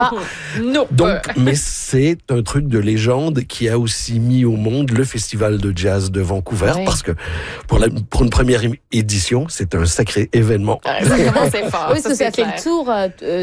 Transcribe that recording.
Non. Donc, mais c'est un truc de légende qui a aussi mis au monde le Festival de jazz de Vancouver, Oui. parce que pour une première édition, c'est un sacré événement. Ça commence fort. Oui, ça fait le tour